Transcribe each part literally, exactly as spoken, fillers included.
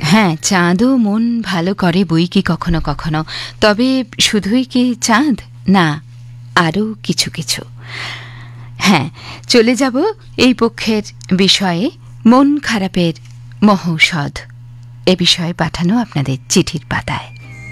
হ্যাঁ, চাঁদও মন ভালো করে বই কি কখনো কখনো। তবে শুধুই কি চাঁদ? না, আরও কিছু কিছু। হ্যাঁ, চলে যাব এই পক্ষের বিষয়ে, মন খারাপের মহৌষধ। এ বিষয়ে পাঠানো আপনাদের চিঠির পাতায়।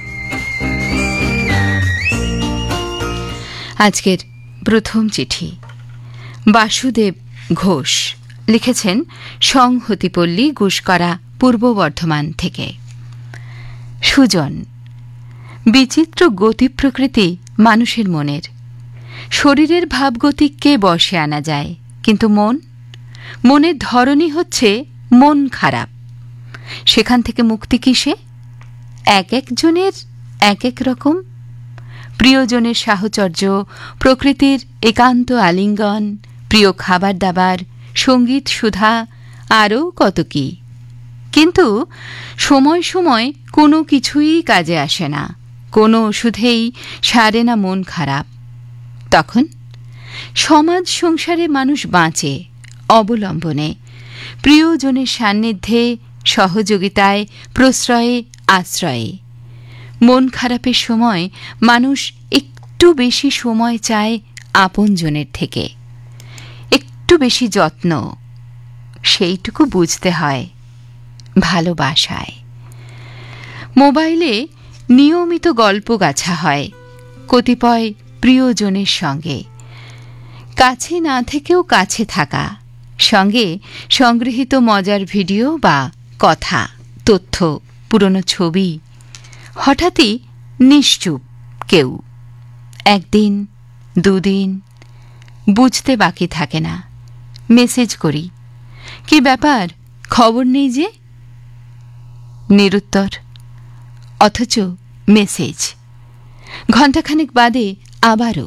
আজকের প্রথম চিঠি বাসুদেব ঘোষ লিখেছেন সংহতিপল্লী, গুসকরা, পূর্ব বর্ধমান থেকে। সুজন, বিচিত্র গতি প্রকৃতি মানুষের মনের। শরীরের ভাবগতিককে বশে আনা যায়, কিন্তু মন মনের ধরনই হচ্ছে মন খারাপ। সেখান থেকে মুক্তি কিসে? এক একজনের এক এক রকম। প্রিয়জনের সাহচর্য, প্রকৃতির একান্ত আলিঙ্গন, প্রিয় খাবার দাবার, সঙ্গীত সুধা, আরও কত কি। কিন্তু সময় সময় কোনো কিছুই কাজে আসে না, কোনো ওষুধেই সারে না মন খারাপ। তখন সমাজ সংসারে মানুষ বাঁচে অবলম্বনে, প্রিয়জনের সান্নিধ্যে, সহযোগিতায়, প্রশ্রয়ে, আশ্রয়ে। মন খারাপের সময় মানুষ একটু বেশি সময় চায় আপনজনের থেকে, একটু বেশি যত্ন। সেইটুকু বুঝতে হয় ভালোবাসায়। মোবাইলে নিয়মিত গল্প গাছা হয় কতিপয় প্রিয়জনের সঙ্গে, কাছে না থেকেও কাছে থাকা, সঙ্গে সংগৃহীত মজার ভিডিও বা কথা, তথ্য, পুরনো ছবি। হঠাৎই নিশ্চুপ কেউ, একদিন দুদিন, বুঝতে বাকি থাকে না। মেসেজ করি, কি ব্যাপার, খবর নেই যে? নিরুত্তর, অথচ মেসেজ। ঘণ্টাখানেক বাদে আবারও।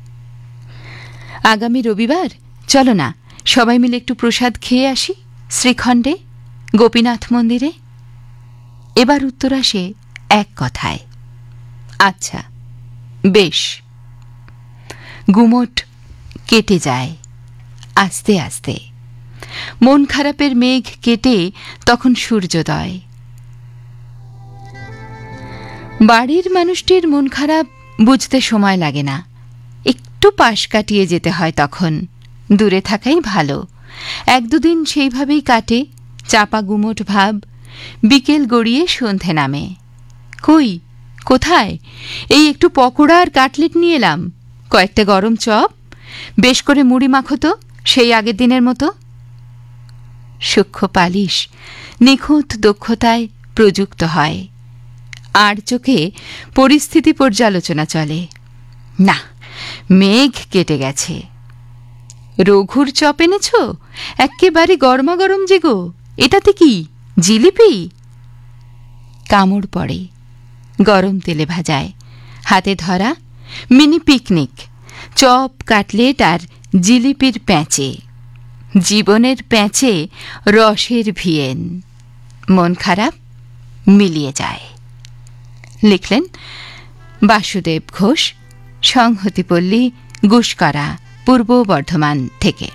আগামী রবিবার চলো না সবাই মিলে একটু প্রসাদ খেয়ে আসি শ্রীখণ্ডে, গোপীনাথ মন্দিরে। এবার উত্তর আসে এক কথায়, আচ্ছা বেশ। গুমট কেটে যায় আস্তে আস্তে। মন খারাপের মেঘ কেটে তখন সূর্যোদয়। বাড়ির মানুষটির মন খারাপ বুঝতে সময় লাগে না, একটু পাশ কাটিয়ে যেতে হয়। তখন দূরে থাকাই ভালো। এক দুদিন সেইভাবেই কাটে, চাপা গুমট ভাব। বিকেল গড়িয়ে সন্ধে নামে। কই, কোথায়? এই একটু পকোড়া আর কাটলেট নিয়ে এলাম, কয়েকটা গরম চপ, বেশ করে মুড়ি মাখো তো, সেই আগের দিনের মতো। সূক্ষ্ম পালিশ নিখুঁত দক্ষতায় প্রযুক্ত হয়। আর চোখে পরিস্থিতি পর্যালোচনা চলে। না, মেঘ কেটে গেছে। রঘুর চপ এনেছ? এক্কেবারে গরমা গরম যে গো। এটাতে কি জিলিপি? কামড় পড়ে, গরম তেলে ভাজায়, হাতে ধরা মিনি পিকনিক, চপ, কাটলেট আর জিলিপির প্যাঁচে। জীবনের প্যাঁচে রসের ভিয়েন। মন খারাপ মিলিয়ে যায়। লিখলেন বাসুদেব ঘোষ, সংহতিপল্লী, গুসকরা, পূর্ব বর্ধমান থেকে।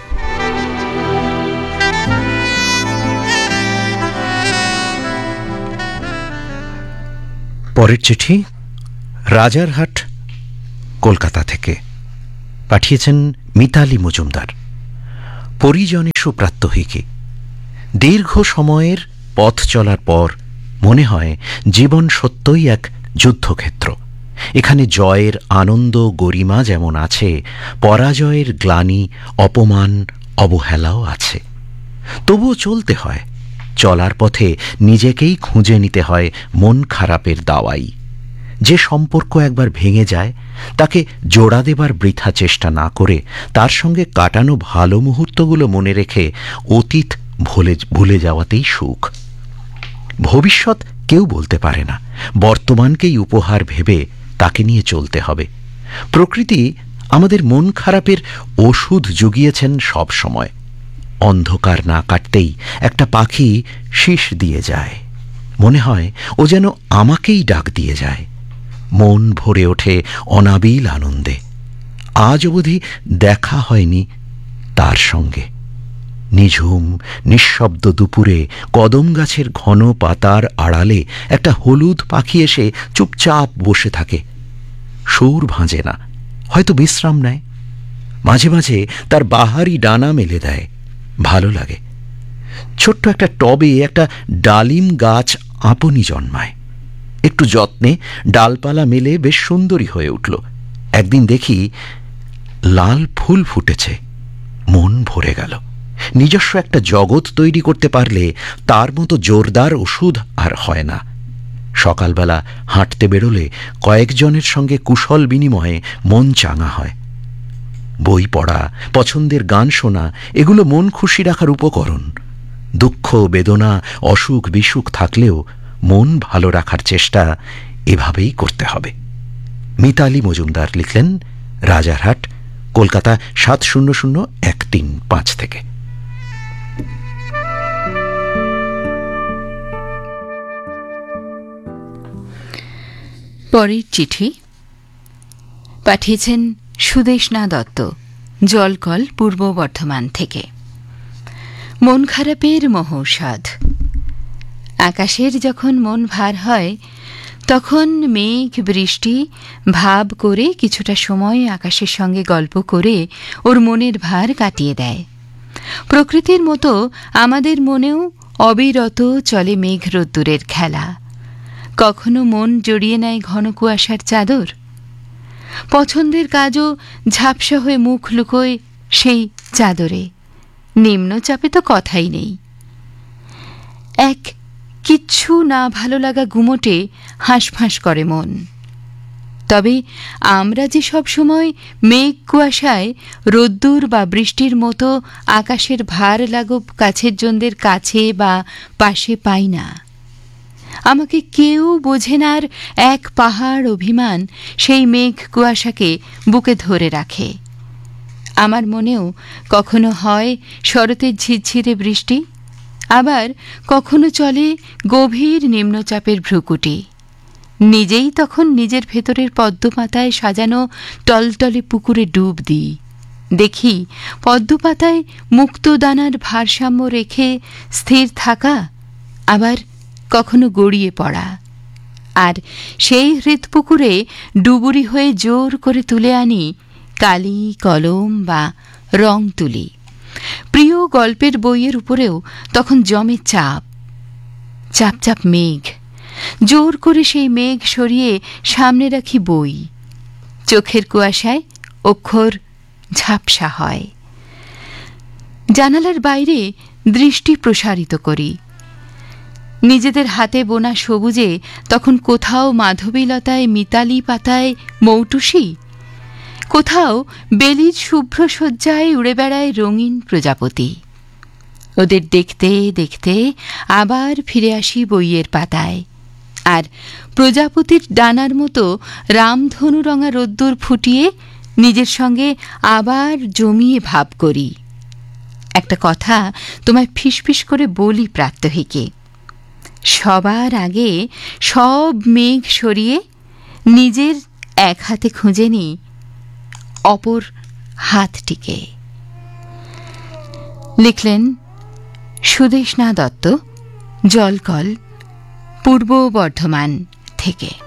পরের চিঠি রাজারহাট, কলকাতা থেকে। পাঠিয়েছেন মিতালি মজুমদার। পরিজনে সুপ্রাত্যহিকী। দীর্ঘ সময়ের পথ চলার পর মনে হয় জীবন সত্যই এক যুদ্ধক্ষেত্র। এখানে জয়ের আনন্দ গরিমা যেমন আছে, পরাজয়ের গ্লানি, অপমান, অবহেলাও আছে। তবুও চলতে হয়। চলার পথে নিজেকেই খুঁজে নিতে হয় মন খারাপের দাওয়াই। যে সম্পর্ক একবার ভেঙে যায় তাকে জোড়া দেবার বৃথা চেষ্টা না করে তার সঙ্গে কাটানো ভালো মুহূর্তগুলো মনে রেখে অতীত ভুলে ভুলে যাওয়াতেই সুখ। ভবিষ্যৎ কেউ বলতে পারে না, বর্তমানকেই উপহার ভেবে তাকে নিয়ে চলতে হবে। প্রকৃতি আমাদের মন খারাপের ওষুধ জুগিয়েছেন সব সময়। অন্ধকার না কাটতেই একটা পাখি শীষ দিয়ে যায়, মনে হয় ও যেন আমাকেই ডাক দিয়ে যায়। মন ভরে ওঠে অনাবিল আনন্দে। আজ অবধি দেখা হয়নি তার সঙ্গে। নিঝুম নিঃশব্দ দুপুরে কদম গাছের ঘন পাতার আড়ালে একটা হলুদ পাখি এসে চুপচাপ বসে থাকে। সুর ভাঁজে না, হয়তো বিশ্রাম নেয়। মাঝে মাঝে তার বাহারি ডানা মেলে দেয়, ভালো লাগে। ছোট্ট একটা টবে একটা ডালিম গাছ আপনি জন্মায়। একটু যত্নে ডালপালা মেলে বেশ সুন্দরী হয়ে উঠল। একদিন দেখি লাল ফুল ফুটেছে, মন ভরে গেল। নিজস্ব একটা জগৎ তৈরি করতে পারলে তার মতো জোরদার ওষুধ আর হয় না। সকালবেলা হাঁটতে বেরোলে কয়েকজনের সঙ্গে কুশল বিনিময়ে মন চাঙা হয়। বই পড়া, পছন্দের গান শোনা, এগুলো মন খুশি রাখার উপকরণ। দুঃখ বেদনা অসুখ বিসুখ থাকলেও মন ভালো রাখার চেষ্টা এভাবেই করতে হবে। মিতালি মজুমদার লিখলেন রাজারহাট, কলকাতা সাত শূন্য শূন্য এক তিন পাঁচ থেকে। পরের চিঠি পাঠিয়েছেন সুদেশনা দত্ত, জলকল, পূর্ব বর্ধমান থেকে। মন খারাপের মহৌষধ। আকাশের যখন মন ভার হয় তখন মেঘ বৃষ্টি ভাব করে কিছুটা সময় আকাশের সঙ্গে গল্প করে ওর মনের ভার কাটিয়ে দেয়। প্রকৃতির মতো আমাদের মনেও অবিরত চলে মেঘ রোদ্দুরের খেলা। কখনো মন জড়িয়ে নেয় ঘন কুয়াশার চাদর। পছন্দের কাজও ঝাপসা হয়ে মুখ লুকোয় সেই চাদরে। নিম্নচাপে তো কথাই নেই। এক কিচ্ছু না ভালো লাগা গুমোটে হাঁসফাঁস করে মন। তবে আমরা যে সব সময় মেঘ কুয়াশায় রোদ্দুর বা বৃষ্টির মতো আকাশের ভার লাগব কাছের জনদের কাছে বা পাশে পাই না। আমাকে কেউ বোঝে না, আর এক পাহাড় অভিমান সেই মেঘ কুয়াশাকে বুকে ধরে রাখে। আমার মনেও কখনো হয় শরতের ঝিরঝিরে বৃষ্টি, আবার কখনো চলে গভীর নিম্নচাপের ভ্রুকুটি। নিজেই তখন নিজের ভেতরের পদ্মপাতায় সাজানো টলটলে পুকুরে ডুব দিই। দেখি পদ্মপাতায় মুক্তদানার ভারসাম্য রেখে স্থির থাকা, আবার কখনো গড়িয়ে পড়া। আর সেই হৃৎপুকুরে ডুবুরি হয়ে জোর করে তুলে আনি কালি, কলম বা রং তুলি। প্রিয় গল্পের বইয়ের উপরেও তখন জমে চাপ, চাপ চাপ মেঘ। জোর করে সেই মেঘ সরিয়ে সামনে রাখি বই। চোখের কুয়াশায় অক্ষর ঝাপসা হয়। জানালার বাইরে দৃষ্টি প্রসারিত করি। নিজেদের হাতে বোনা সবুজে তখন কোথাও মাধবীলতায় মিতালি পাতায় মৌটুসি, কোথাও বেলির শুভ্র শয্যায় উড়ে বেড়ায় রঙিন প্রজাপতি। ওদের দেখতে দেখতে আবার ফিরে আসি বইয়ের পাতায়, আর প্রজাপতির ডানার মতো রামধনু রঙা রোদ্দুর ফুটিয়ে নিজের সঙ্গে আবার জমিয়ে ভাব করি। একটা কথা তোমায় ফিসফিস করে বলি প্রাত্যহিকে, সবার আগে সব মেঘ সরিয়ে নিজের এক হাতে খুঁজে নি অপর হাতটিকে। লিখলেন সুদেশনা দত্ত, জলকল, পূর্ব বর্ধমান থেকে।